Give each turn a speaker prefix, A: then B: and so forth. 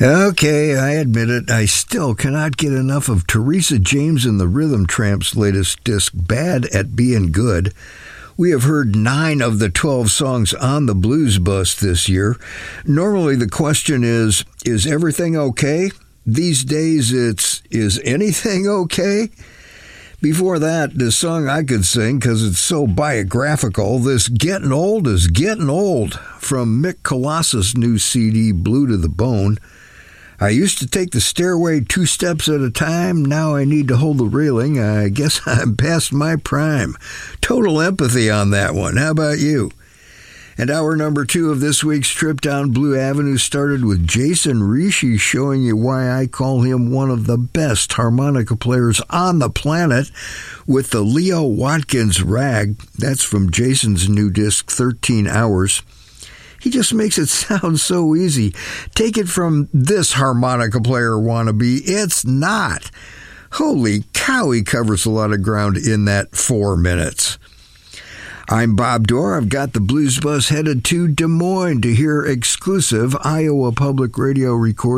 A: Okay, I admit it. I still cannot get enough of Teresa James and the Rhythm Tramps' latest disc, Bad at Being Good. We have heard 9 of the 12 songs on the Blues Bus this year. Normally the question is everything okay? These days it's, is anything okay? Before that, the song I could sing, because it's so biographical, this Getting Old is Getting Old, from Mick Colossus' new CD, Blue to the Bone. I used to take the stairway 2 steps at a time. Now I need to hold the railing. I guess I'm past my prime. Total empathy on that one. How about you? And hour number 2 of this week's trip down Blue Avenue started with Jason Ricci showing you why I call him one of the best harmonica players on the planet with the Leo Watkins Rag. That's from Jason's new disc, 13 Hours. He just makes it sound so easy. Take it from this harmonica player wannabe, it's not. Holy cow, he covers a lot of ground in that 4 minutes. I'm Bob Dorr. I've got the Blues Bus headed to Des Moines to hear exclusive Iowa Public Radio recordings.